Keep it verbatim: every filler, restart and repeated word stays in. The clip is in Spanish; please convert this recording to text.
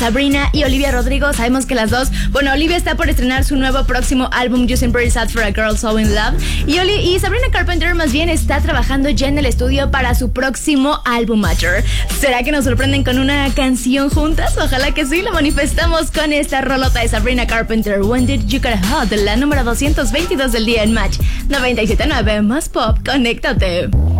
Sabrina y Olivia Rodrigo. Sabemos que las dos, bueno, Olivia está por estrenar su nuevo próximo álbum, Using Pretty Sad for a Girl So in Love. Y, Oli- y Sabrina Carpenter más bien está trabajando ya en el estudio para su próximo álbum Mature. ¿Será que nos sorprenden con una canción juntas? Ojalá que sí, lo manifestamos con esta rolota de Sabrina Carpenter, When Did You Get Hot, la número doscientos veintidós del día en Match noventa y siete punto nueve más pop. Conéctate.